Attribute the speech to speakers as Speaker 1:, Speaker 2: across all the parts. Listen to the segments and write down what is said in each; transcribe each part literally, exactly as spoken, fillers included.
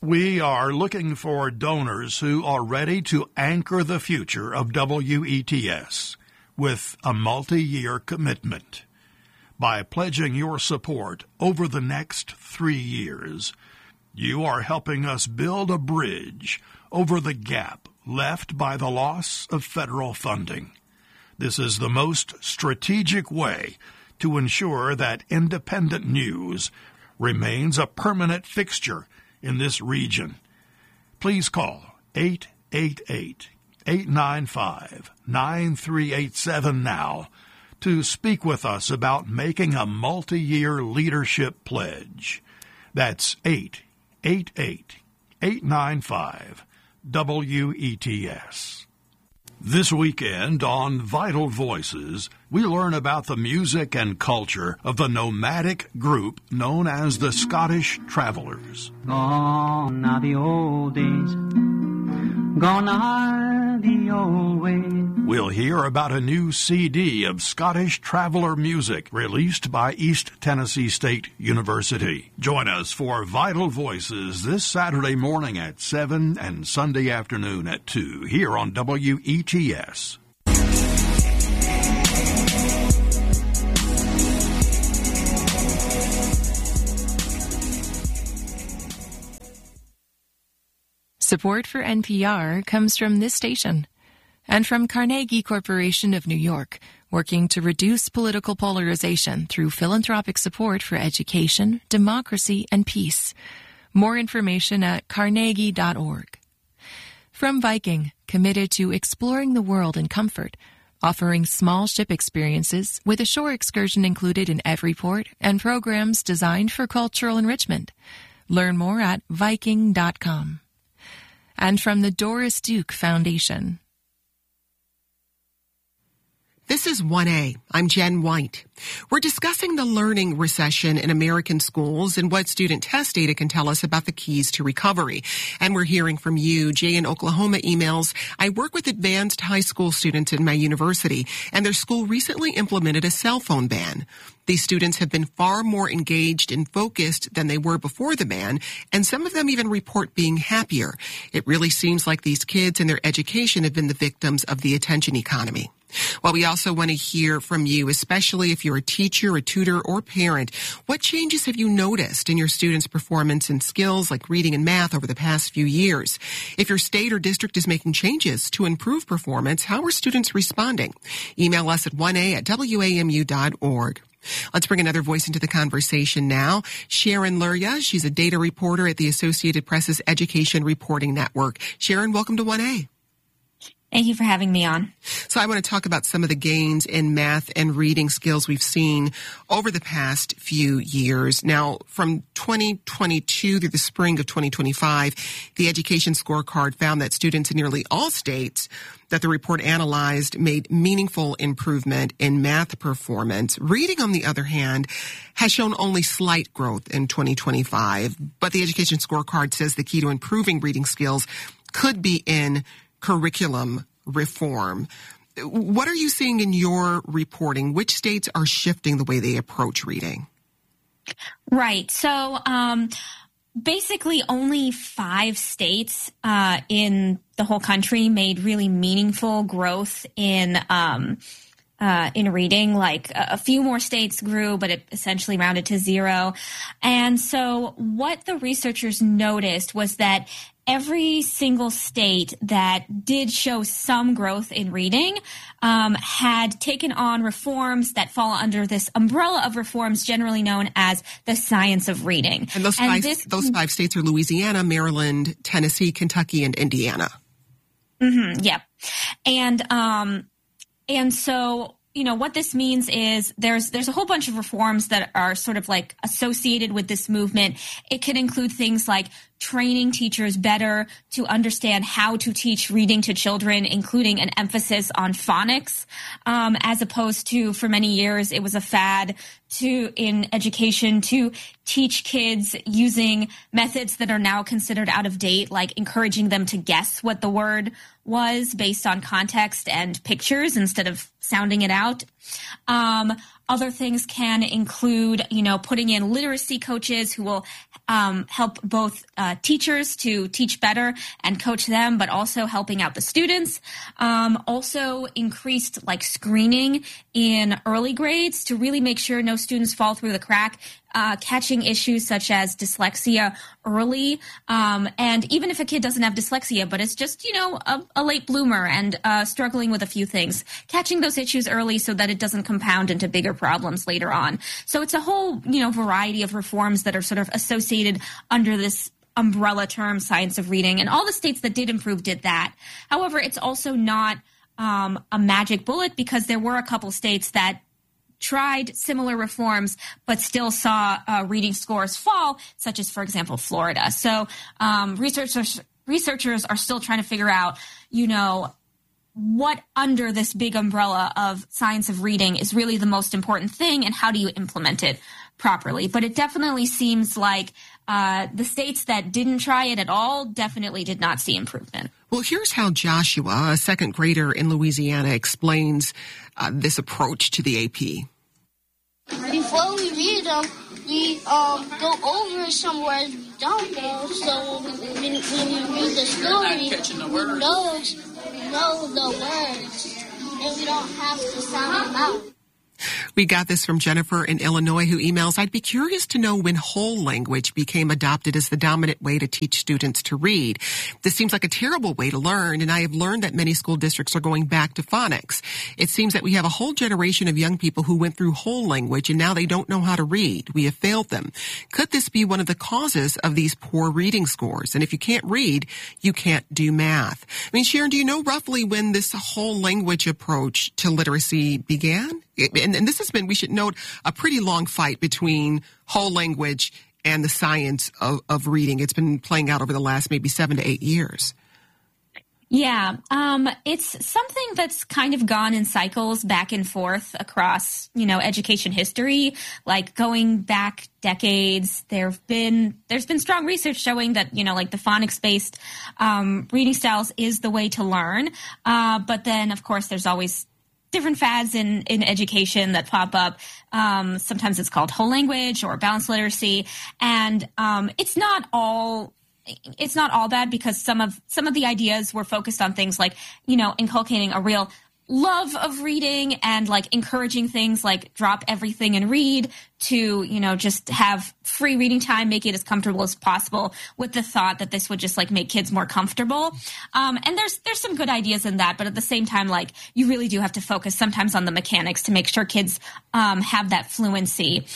Speaker 1: We are looking for donors who are ready to anchor the future of W E T S with a multi-year commitment. By pledging your support over the next three years, you are helping us build a bridge over the gap left by the loss of federal funding. This is the most strategic way to ensure that independent news remains a permanent fixture in this region. Please call eight eight eight, eight nine five, nine three eight seven now to speak with us about making a multi-year leadership pledge. That's eight eight eight, eight nine five, W E T S. This weekend on Vital Voices, we learn about the music and culture of the nomadic group known as the Scottish Travellers.
Speaker 2: Gone are the old days, gone are the old ways.
Speaker 1: We'll hear about a new C D of Scottish Traveller music released by East Tennessee State University. Join us for Vital Voices this Saturday morning at seven and Sunday afternoon at two here on W E T S.
Speaker 3: Support for N P R comes from this station and from Carnegie Corporation of New York, working to reduce political polarization through philanthropic support for education, democracy, and peace. More information at carnegie dot org. From Viking, committed to exploring the world in comfort, offering small ship experiences with a shore excursion included in every port and programs designed for cultural enrichment. Learn more at viking dot com. And from the Doris Duke Foundation.
Speaker 4: This is one A. I'm Jen White. We're discussing the learning recession in American schools and what student test data can tell us about the keys to recovery. And we're hearing from you. Jay in Oklahoma emails, I work with advanced high school students in my university, and their school recently implemented a cell phone ban. These students have been far more engaged and focused than they were before the ban, and some of them even report being happier. It really seems like these kids and their education have been the victims of the attention economy. Well, we also want to hear from you, especially if you're a teacher, a tutor, or parent. What changes have you noticed in your students' performance and skills like reading and math over the past few years? If your state or district is making changes to improve performance, how are students responding? Email us at one A at W A M U dot org. Let's bring another voice into the conversation now. Sharon Luria, she's a data reporter at the Associated Press's Education Reporting Network. Sharon, welcome to one A.
Speaker 5: Thank you for having me on.
Speaker 4: So I want to talk about some of the gains in math and reading skills we've seen over the past few years. Now, from twenty twenty-two through the spring of twenty twenty-five, the Education Scorecard found that students in nearly all states that the report analyzed made meaningful improvement in math performance. Reading, on the other hand, has shown only slight growth in twenty twenty-five. But the Education Scorecard says the key to improving reading skills could be in curriculum reform. What are you seeing in your reporting? Which states are shifting the way they approach reading?
Speaker 5: Right. So um, basically only five states uh, in the whole country made really meaningful growth in um, uh, in reading. Like a, a few more states grew, but it essentially rounded to zero. And so what the researchers noticed was that every single state that did show some growth in reading um, had taken on reforms that fall under this umbrella of reforms generally known as the science of reading.
Speaker 4: And those, and five, this, those five states are Louisiana, Maryland, Tennessee, Kentucky, and Indiana.
Speaker 5: Mm-hmm, yeah. And, um, and so, you know, what this means is there's there's a whole bunch of reforms that are sort of like associated with this movement. It could include things like training teachers better to understand how to teach reading to children, including an emphasis on phonics, um, as opposed to, for many years, it was a fad to in education to teach kids using methods that are now considered out of date, like encouraging them to guess what the word was based on context and pictures instead of sounding it out. Um, other things can include, you know, putting in literacy coaches who will um, help both uh, teachers to teach better and coach them, but also helping out the students. Um, also increased like screening in early grades to really make sure no students fall through the crack. Uh, catching issues such as dyslexia early. Um, and even if a kid doesn't have dyslexia, but it's just, you know, a, a late bloomer and uh, struggling with a few things, catching those issues early so that it doesn't compound into bigger problems later on. So it's a whole, you know, variety of reforms that are sort of associated under this umbrella term, science of reading. And all the states that did improve did that. However, it's also not um, a magic bullet, because there were a couple states that tried similar reforms but still saw uh, reading scores fall, such as, for example, Florida. So um, researchers researchers are still trying to figure out, you know, what under this big umbrella of science of reading is really the most important thing, and how do you implement it properly. But it definitely seems like uh, the states that didn't try it at all definitely did not see improvement.
Speaker 4: Well, here's how Joshua, a second grader in Louisiana, explains uh, this approach to the A P.
Speaker 6: Before we read them, we um, go over some words we don't know. So when, when we read the story, we know, we know the words, and we don't have to sound them out.
Speaker 4: We got this from Jennifer in Illinois, who emails, I'd be curious to know when whole language became adopted as the dominant way to teach students to read. This seems like a terrible way to learn, and I have learned that many school districts are going back to phonics. It seems that we have a whole generation of young people who went through whole language, and now they don't know how to read. We have failed them. Could this be one of the causes of these poor reading scores? And if you can't read, you can't do math. I mean, Sharon, do you know roughly when this whole language approach to literacy began? And, and this has been, we should note, a pretty long fight between whole language and the science of, of reading. It's been playing out over the last maybe seven to eight years.
Speaker 5: Yeah, um, it's something that's kind of gone in cycles back and forth across, you know, education history, like going back decades. There've been, there's been strong research showing that, you know, like the phonics-based um, reading styles is the way to learn. Uh, but then, of course, there's always different fads in, in education that pop up. Um, sometimes it's called whole language or balanced literacy. And um, it's not all it's not all bad, because some of some of the ideas were focused on things like, you know, inculcating a real love of reading and like encouraging things like drop everything and read, to, you know, just have free reading time, make it as comfortable as possible, with the thought that this would just like make kids more comfortable. Um, and there's there's some good ideas in that, but at the same time, like, you really do have to focus sometimes on the mechanics to make sure kids um, have that fluency.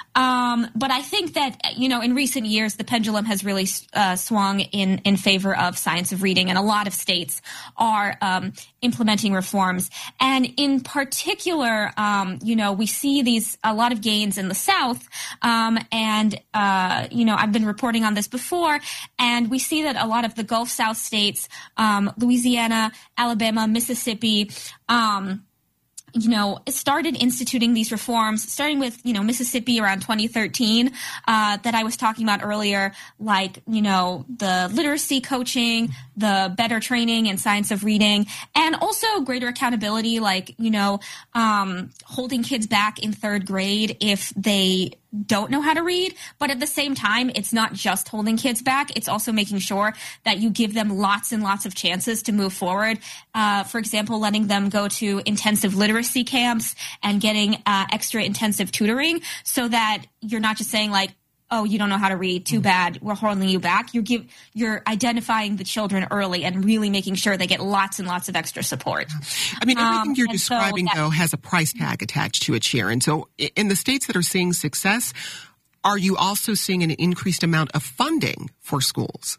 Speaker 5: Um, but I think that, you know, in recent years, the pendulum has really uh, swung in, in favor of science of reading, and a lot of states are um, implementing reforms. And in particular, um, you know, we see these a lot of gains in the South, um, and, uh, you know, I've been reporting on this before, and we see that a lot of the Gulf South states, um, Louisiana, Alabama, Mississippi, um, you know, started instituting these reforms, starting with, you know, Mississippi around twenty thirteen, uh, that I was talking about earlier, like, you know, the literacy coaching, the better training in science of reading, and also greater accountability, like, you know, um, holding kids back in third grade if they don't know how to read. But at the same time, it's not just holding kids back. It's also making sure that you give them lots and lots of chances to move forward. Uh, for example, letting them go to intensive literacy camps and getting uh, extra intensive tutoring, so that you're not just saying like, oh, you don't know how to read, too bad, we're holding you back. You're give, you're identifying the children early and really making sure they get lots and lots of extra support.
Speaker 4: I mean, everything
Speaker 5: um,
Speaker 4: you're describing, so that, though, has a price tag attached to it, Sharon. So in the states that are seeing success, are you also seeing an increased amount of funding for schools?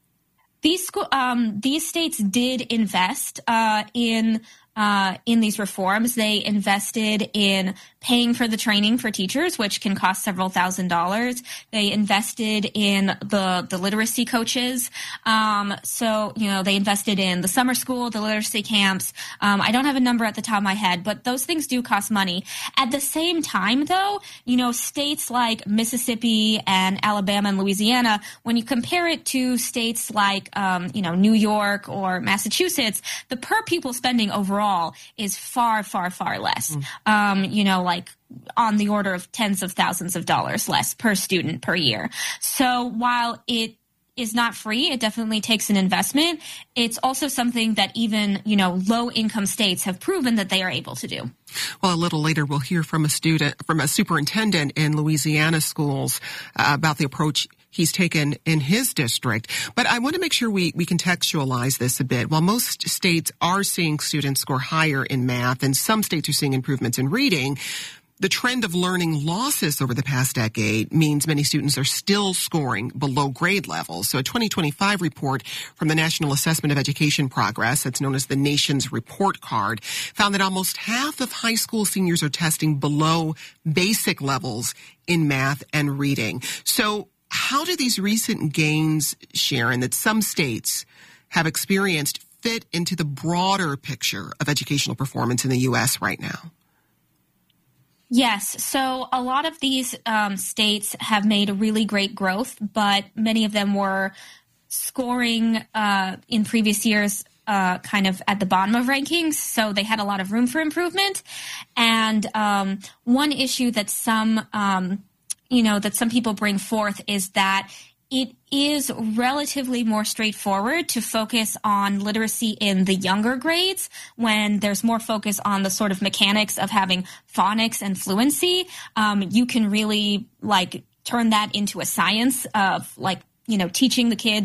Speaker 5: These school, um, these states did invest uh, in uh, in these reforms. They invested in paying for the training for teachers, which can cost several thousand dollars. They invested in the the literacy coaches. Um, so, you know, they invested in the summer school, the literacy camps. Um, I don't have a number at the top of my head, but those things do cost money. At the same time, though, you know, states like Mississippi and Alabama and Louisiana, when you compare it to states like, um, you know, New York or Massachusetts, the per pupil spending overall is far, far, far less. Mm. Um, you know, like on the order of tens of thousands of dollars less per student per year. So while it is not free, it definitely takes an investment. It's also something that even, you know, low income states have proven that they are able to do.
Speaker 4: Well, a little later, we'll hear from a student, from a superintendent in Louisiana schools uh, about the approach he's taken in his district. But I want to make sure we, we contextualize this a bit. While most states are seeing students score higher in math and some states are seeing improvements in reading, the trend of learning losses over the past decade means many students are still scoring below grade levels. So a twenty twenty-five report from the National Assessment of Education Progress, that's known as the nation's report card, found that almost half of high school seniors are testing below basic levels in math and reading. So how do these recent gains, Sharon, that some states have experienced fit into the broader picture of educational performance in the U S right now?
Speaker 5: Yes. So a lot of these um, states have made a really great growth, but many of them were scoring uh, in previous years uh, kind of at the bottom of rankings. So they had a lot of room for improvement. And um, one issue that some, um, you know, that some people bring forth is that it is relatively more straightforward to focus on literacy in the younger grades when there's more focus on the sort of mechanics of having phonics and fluency. Um, you can really like turn that into a science of like, you know, teaching the kids